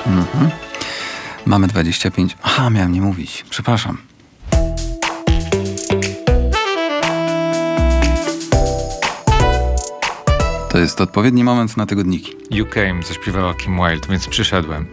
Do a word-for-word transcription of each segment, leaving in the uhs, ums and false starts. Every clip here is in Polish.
Mhm. Mamy dwadzieścia pięć. Aha, miałem nie mówić. Przepraszam. To jest odpowiedni moment na tygodniki. You Came, zaśpiewała Kim Wilde, więc przyszedłem.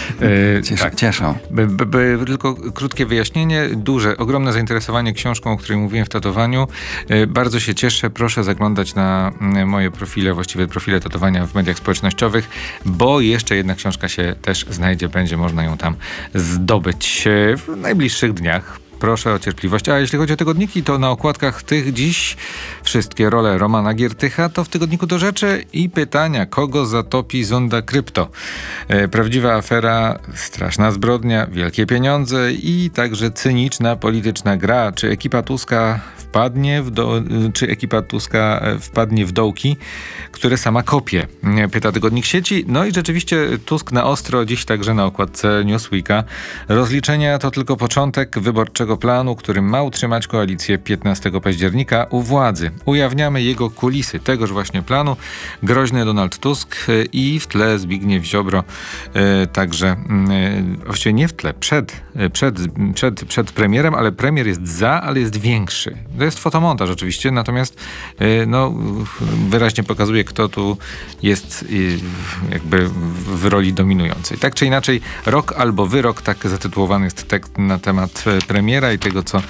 E, Cieszę, tak. Cieszę. By, by, by, tylko krótkie wyjaśnienie. Duże, ogromne zainteresowanie książką, o której mówiłem w Tatowaniu. E, bardzo się cieszę. Proszę zaglądać na moje profile, właściwie profile Tatowania w mediach społecznościowych, bo jeszcze jedna książka się też znajdzie. Będzie można ją tam zdobyć w najbliższych dniach. Proszę o cierpliwość. A jeśli chodzi o tygodniki, to na okładkach tych dziś wszystkie role Romana Giertycha to w tygodniku Do Rzeczy i pytania, kogo zatopi zonda krypto. E, prawdziwa afera, straszna zbrodnia, wielkie pieniądze i także cyniczna polityczna gra. Czy ekipa Tuska wpadnie w do, czy ekipa Tuska wpadnie w dołki, które sama kopie? Pyta tygodnik Sieci. No i rzeczywiście Tusk na ostro dziś także na okładce Newsweeka. Rozliczenia to tylko początek wyborczego planu, którym ma utrzymać koalicję piętnastego października u władzy. Ujawniamy jego kulisy tegoż właśnie planu. Groźny Donald Tusk i w tle Zbigniew Ziobro, e, także e, właściwie nie w tle, przed, przed, przed, przed premierem, ale premier jest za, ale jest większy. To jest fotomontaż oczywiście, natomiast e, no, wyraźnie pokazuje, kto tu jest e, jakby w roli dominującej. Tak czy inaczej, rok albo wyrok, tak zatytułowany jest tekst na temat premiera i tego, co,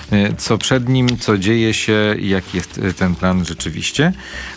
co przed nim, co dzieje się i jaki jest ten plan rzeczywiście.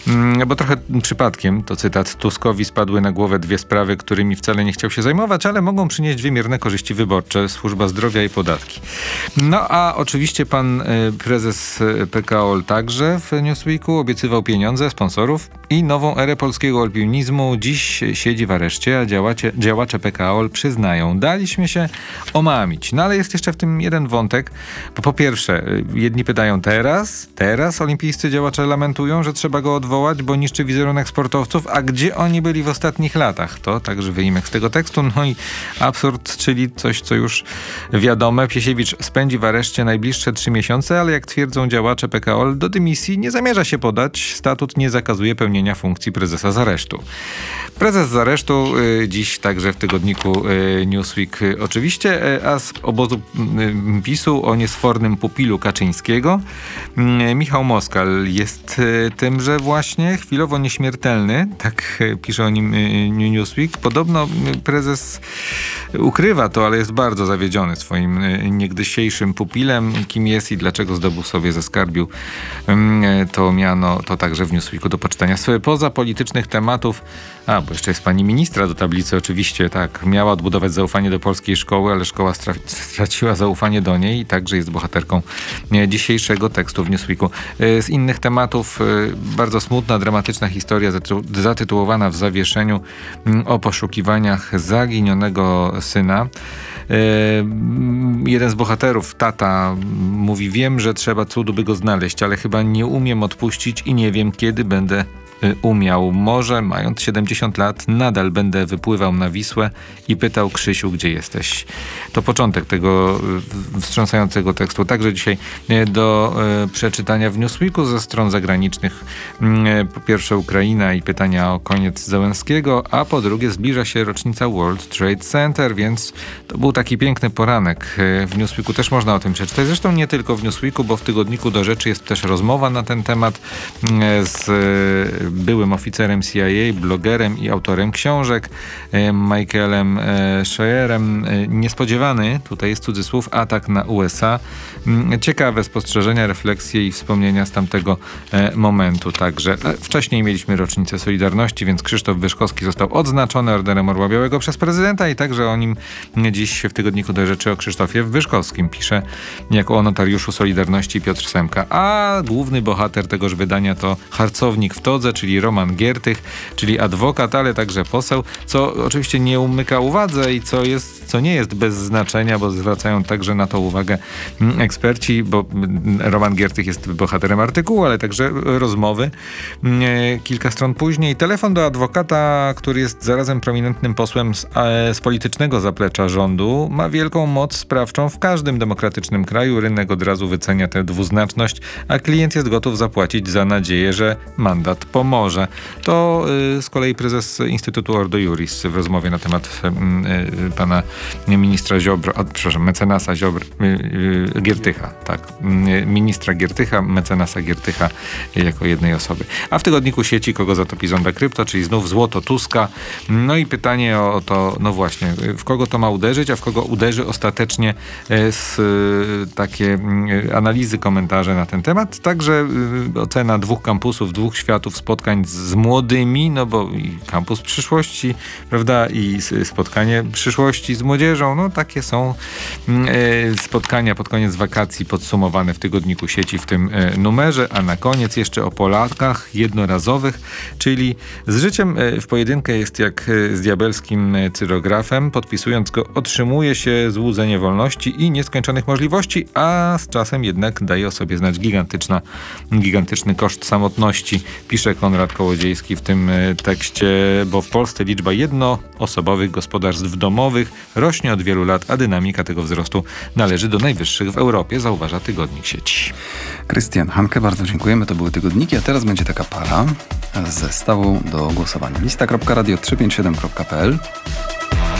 Bo trochę przypadkiem, to cytat, Tuskowi spadły na głowę dwie sprawy, którymi wcale nie chciał się zajmować, ale mogą przynieść wymierne korzyści wyborcze, służba zdrowia i podatki. No a oczywiście pan prezes P K O L także w Newsweeku obiecywał pieniądze, sponsorów i nową erę polskiego alpinizmu. Dziś siedzi w areszcie, a działacze, działacze P K O L przyznają, daliśmy się omamić. No ale jest jeszcze w tym jeden wątek, bo po pierwsze, jedni pytają teraz, teraz olimpijscy działacze lamentują, że trzeba go odwołać, bo niszczy wizerunek sportowców, a gdzie oni byli w ostatnich latach? To także wyimek z tego tekstu. No i absurd, czyli coś, co już wiadome. Piesiewicz spędzi w areszcie najbliższe trzy miesiące, ale jak twierdzą działacze P K O L, do dymisji nie zamierza się podać. Statut nie zakazuje pełnienia funkcji prezesa z aresztu. Prezes z aresztu y, dziś także w tygodniku y, Newsweek y, oczywiście, y, a z obozu y, PiSu o niesfornym pupilu Kaczyńskiego. Y, Michał Moskal jest y, tymże właśnie chwilowo nieśmiertelny, tak y, pisze o nim y, Newsweek. Podobno y, prezes ukrywa to, ale jest bardzo zawiedziony swoim y, niegdysiejszym pupilem. Kim jest i dlaczego zdobył sobie, zaskarbił y, to miano, to także w Newsweeku do poczytania. Poza politycznych tematów, a bo jeszcze jest pani ministra do tablicy, oczywiście, tak, miała odbudować zaufanie do polskiej szkoły, ale szkoła stra- straciła zaufanie do niej i także jest bohaterką e, dzisiejszego tekstu w Newsweeku. E, z innych tematów e, bardzo smutna, dramatyczna historia zaty- zatytułowana w zawieszeniu m, o poszukiwaniach zaginionego syna. E, jeden z bohaterów, tata, mówi: wiem, że trzeba cudu, by go znaleźć, ale chyba nie umiem odpuścić i nie wiem, kiedy będę umiał. Może, mając siedemdziesiąt lat, nadal będę wypływał na Wisłę i pytał: Krzysiu, gdzie jesteś? To początek tego wstrząsającego tekstu. Także dzisiaj do e, przeczytania w Newsweeku ze stron zagranicznych. E, po pierwsze Ukraina i pytania o koniec Zełenskiego, a po drugie zbliża się rocznica World Trade Center, więc to był taki piękny poranek. E, w Newsweeku też można o tym przeczytać. Zresztą nie tylko w Newsweeku, bo w tygodniku Do Rzeczy jest też rozmowa na ten temat e, z e, byłym oficerem C I A, blogerem i autorem książek, Michaelem Schreierem. Niespodziewany, tutaj jest cudzysłów, atak na U S A. Ciekawe spostrzeżenia, refleksje i wspomnienia z tamtego momentu także. Wcześniej mieliśmy rocznicę Solidarności, więc Krzysztof Wyszkowski został odznaczony Orderem Orła Białego przez prezydenta i także o nim dziś w tygodniku Do Rzeczy o Krzysztofie Wyszkowskim pisze jako o notariuszu Solidarności Piotr Semka. A główny bohater tegoż wydania to harcownik w todze, czyli Roman Giertych, czyli adwokat, ale także poseł, co oczywiście nie umyka uwadze i co jest, co nie jest bez znaczenia, bo zwracają także na to uwagę eksperci, bo Roman Giertych jest bohaterem artykułu, ale także rozmowy. Kilka stron później telefon do adwokata, który jest zarazem prominentnym posłem z, z politycznego zaplecza rządu, ma wielką moc sprawczą w każdym demokratycznym kraju. Rynek od razu wycenia tę dwuznaczność, a klient jest gotów zapłacić za nadzieję, że mandat pomoże. może. To y, z kolei prezes Instytutu Ordo Iuris w rozmowie na temat y, y, pana ministra Ziobro, a, przepraszam, mecenasa Ziobro, y, y, Giertycha, tak. Y, ministra Giertycha, mecenasa Giertycha jako jednej osoby. A w tygodniku sieci kogo zatopi zonda krypto, czyli znów złoto Tuska. No i pytanie o to, no właśnie, w kogo to ma uderzyć, a w kogo uderzy ostatecznie z y, takie y, analizy, komentarze na ten temat. Także y, ocena dwóch kampusów, dwóch światów spotkań z, z młodymi, no bo i kampus przyszłości, prawda, i spotkanie przyszłości z młodzieżą, no takie są y, spotkania pod koniec wakacji podsumowane w tygodniku sieci w tym y, numerze, a na koniec jeszcze o Polakach jednorazowych, czyli z życiem y, w pojedynkę jest jak y, z diabelskim y, cyrografem, podpisując go otrzymuje się złudzenie wolności i nieskończonych możliwości, a z czasem jednak daje o sobie znać gigantyczna, gigantyczny koszt samotności, pisze Konrad Kołodziejski w tym tekście, bo w Polsce liczba jednoosobowych gospodarstw domowych rośnie od wielu lat, a dynamika tego wzrostu należy do najwyższych w Europie, zauważa tygodnik sieci. Krystian Hanke, bardzo dziękujemy. To były tygodniki, a teraz będzie taka para z zestawą do głosowania. lista kropka radio trzysta pięćdziesiąt siedem kropka p l